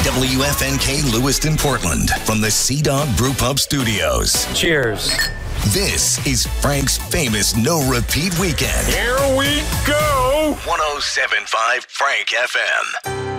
WFNK Lewiston, Portland, from the Sea Dog Brew Pub Studios. Cheers. This is Frank's famous No Repeat Weekend. Here we go. 107.5 Frank FM.